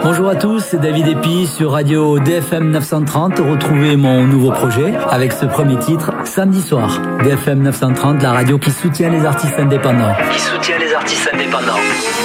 Bonjour à tous, c'est David Epi sur Radio DFM 930. Retrouvez mon nouveau projet avec ce premier titre, Samedi soir. DFM 930, la radio qui soutient les artistes indépendants.